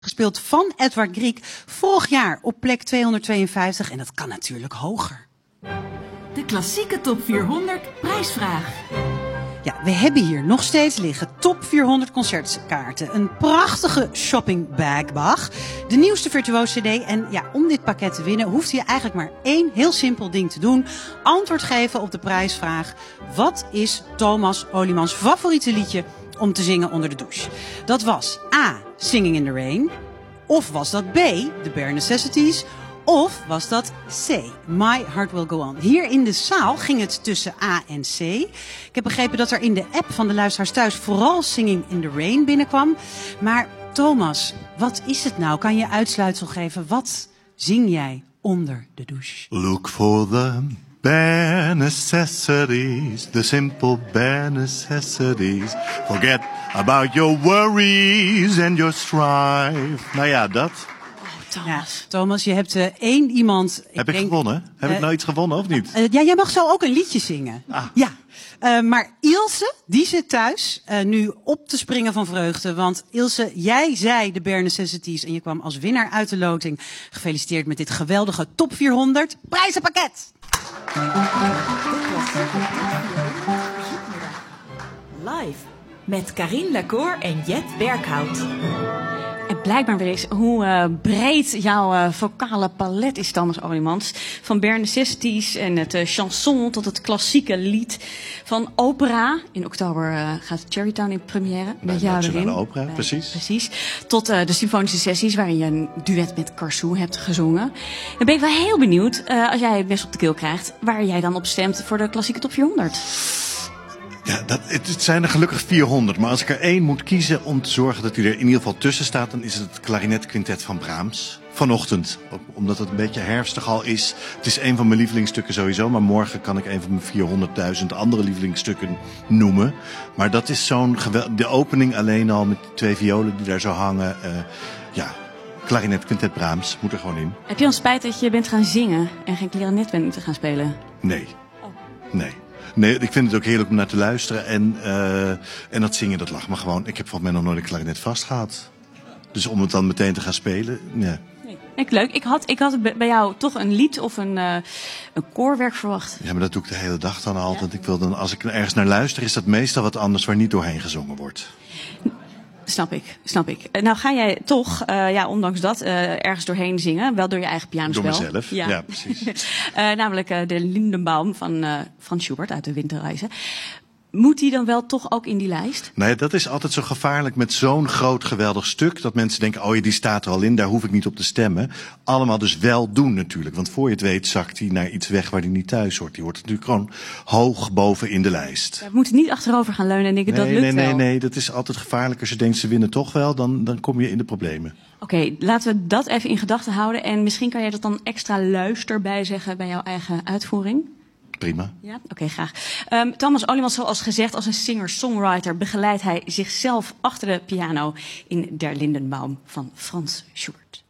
Gespeeld van Edward Grieg, vorig jaar op plek 252 en dat kan natuurlijk hoger. De klassieke top 400 prijsvraag. Ja, we hebben hier nog steeds liggen top 400 concertkaarten. Een prachtige shoppingbag, de nieuwste virtuoos CD. En ja, om dit pakket te winnen hoeft je eigenlijk maar één heel simpel ding te doen. Antwoord geven op de prijsvraag. Wat is Thomas Oliemans favoriete liedje om te zingen onder de douche? Dat was A. Singing in the Rain. Of was dat B. The Bare Necessities. Of was dat C. My Heart Will Go On. Hier in de zaal ging het tussen A en C. Ik heb begrepen dat er in de app van de luisteraars thuis vooral Singing in the Rain binnenkwam. Maar Thomas, wat is het nou? Kan je uitsluitsel geven? Wat zing jij onder de douche? Look for the bare necessities, the simple bare necessities. Forget about your worries and your strife. Nou ja, dat. Thomas. Ja, Thomas, je hebt één iemand... Heb ik gewonnen? Heb ik nou iets gewonnen of niet? Ja, jij mag zo ook een liedje zingen. Ah. Ja. Maar Ilse, die zit thuis nu op te springen van vreugde. Want Ilse, jij zei de Bare Necessities en je kwam als winnaar uit de loting. Gefeliciteerd met dit geweldige top 400 prijzenpakket. Live met Karine Lacour en Jet Berghout. En blijkbaar weer eens hoe breed jouw vocale palet is, Thomas Oliemans. Van Bare Necessities en het chanson tot het klassieke lied. Van opera. In oktober gaat Cherrytown in première. Met jou erin. Opera, precies. Precies. Tot de symfonische sessies waarin je een duet met Karsou hebt gezongen. Dan ben ik wel heel benieuwd, als jij het best op de keel krijgt, waar jij dan op stemt voor de klassieke top 400. Ja, het zijn er gelukkig 400. Maar als ik er één moet kiezen om te zorgen dat hij er in ieder geval tussen staat, dan is het klarinetquintet van Brahms. Vanochtend. Ook omdat het een beetje herfstig al is. Het is een van mijn lievelingsstukken sowieso. Maar morgen kan ik een van mijn 400.000 andere lievelingsstukken noemen. Maar dat is de opening alleen al met 2 violen die daar zo hangen. Klarinetquintet Brahms moet er gewoon in. Heb je dan spijt dat je bent gaan zingen en geen klarinet bent te gaan spelen? Nee. Nee, ik vind het ook heerlijk om naar te luisteren. En dat zingen, dat lag me gewoon. Ik heb volgens mij nog nooit een klarinet vast gehad. Dus om het dan meteen te gaan spelen, ja. Nee, leuk. Ik had bij jou toch een lied of een koorwerk verwacht. Ja, maar dat doe ik de hele dag dan altijd. Ja? Als ik ergens naar luister, is dat meestal wat anders waar niet doorheen gezongen wordt. Snap ik. Nou ga jij toch, ondanks dat, ergens doorheen zingen. Wel door je eigen pianospel. Door mezelf, ja precies. Namelijk de Lindenbaum van Franz Schubert uit de Winterreizen. Moet die dan wel toch ook in die lijst? Nee, dat is altijd zo gevaarlijk met zo'n groot geweldig stuk. Dat mensen denken, oh ja, die staat er al in, daar hoef ik niet op te stemmen. Allemaal dus wel doen natuurlijk. Want voor je het weet zakt hij naar iets weg waar hij niet thuis hoort. Die hoort natuurlijk gewoon hoog boven in de lijst. Ja, we moeten niet achterover gaan leunen en denken dat lukt wel. Nee, dat is altijd gevaarlijk. Als je denkt ze winnen toch wel, dan kom je in de problemen. Oké, laten we dat even in gedachten houden. En misschien kan jij dat dan extra luister bij zeggen bij jouw eigen uitvoering. Prima. Ja, oké, graag. Thomas Oliemans, zoals gezegd, als een singer-songwriter begeleidt hij zichzelf achter de piano in Der Lindenbaum van Franz Schubert.